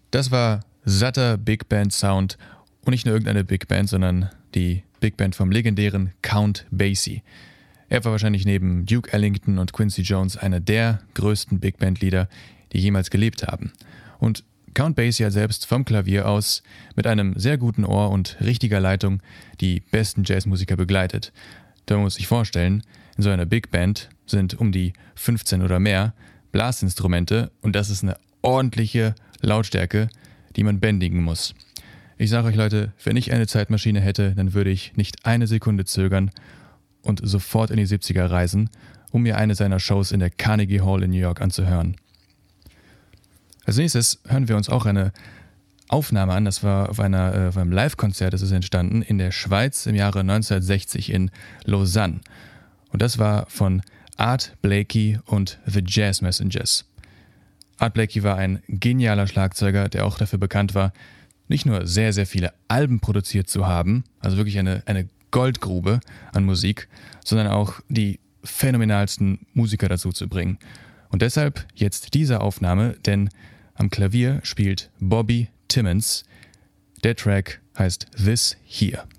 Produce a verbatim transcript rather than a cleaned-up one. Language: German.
Das war satter Big Band Sound und nicht nur irgendeine Big Band, sondern die Big Band vom legendären Count Basie. Er war wahrscheinlich neben Duke Ellington und Quincy Jones einer der größten Big Band Leader, die jemals gelebt haben. Und Count Basie hat selbst vom Klavier aus mit einem sehr guten Ohr und richtiger Leitung die besten Jazzmusiker begleitet. Da muss ich vorstellen, in so einer Big Band sind um die fünfzehn oder mehr Blasinstrumente und das ist eine ordentliche Lautstärke, die man bändigen muss. Ich sage euch Leute, wenn ich eine Zeitmaschine hätte, dann würde ich nicht eine Sekunde zögern und sofort in die siebziger reisen, um mir eine seiner Shows in der Carnegie Hall in New York anzuhören. Als nächstes hören wir uns auch eine Aufnahme an, das war auf, einer, äh, auf einem Live-Konzert, das ist entstanden in der Schweiz im Jahre neunzehnhundertsechzig in Lausanne. Und das war von Art Blakey und The Jazz Messengers. Art Blakey war ein genialer Schlagzeuger, der auch dafür bekannt war, nicht nur sehr, sehr viele Alben produziert zu haben, also wirklich eine, eine Goldgrube an Musik, sondern auch die phänomenalsten Musiker dazu zu bringen. Und deshalb jetzt diese Aufnahme, denn am Klavier spielt Bobby Timmons. Der Track heißt This Here.